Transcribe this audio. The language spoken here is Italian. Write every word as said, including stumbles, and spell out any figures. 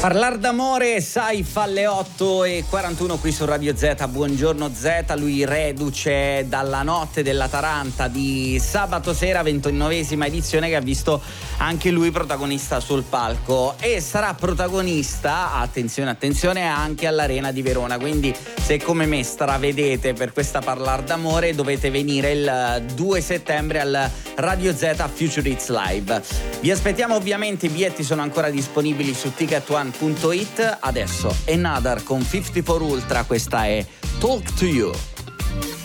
Parlar d'amore, sai, fa le otto e quarantuno qui su Radio Z. Buongiorno Z, lui reduce dalla notte della Taranta di sabato sera, ventinovesima edizione, che ha visto anche lui protagonista sul palco, e sarà protagonista, attenzione attenzione, anche all'Arena di Verona. Quindi se come me stravedete per questa Parlar d'amore, dovete venire il due settembre al Radio Z Future Hits Live. Vi aspettiamo, ovviamente i biglietti sono ancora disponibili su ticket one punto it. Adesso Another con cinquantaquattro Ultra, questa è Talk to You.